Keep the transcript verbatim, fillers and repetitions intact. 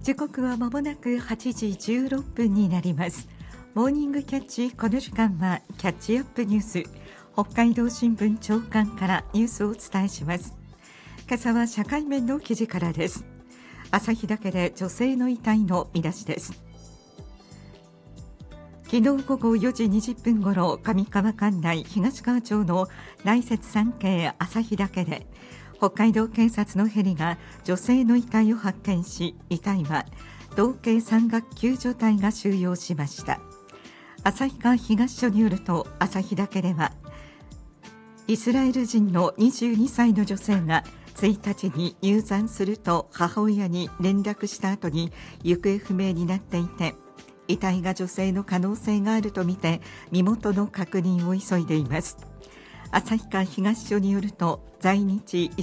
時刻はまもなくはちじじゅうろっぷんになります。モーニングキャッチ、この時間はキャッチアップニュース、北海道新聞長官からニュースをお伝えします。今朝は社会面の記事からです。旭岳で女性の遺体の見出しです。昨日午後よじにじゅっぷんごろ、上川管内東川町の内雪山系旭岳で北海道警察のヘリが女性の遺体を発見し、遺体は道警山岳救助隊が収容しました。旭川東署によると、旭岳ではイスラエル人のにじゅうにさいの女性がいちにちに入山すると母親に連絡した後に行方不明になっていて、遺体が女性の可能性があるとみて身元の確認を急いでいます。旭川東署によると、在日イ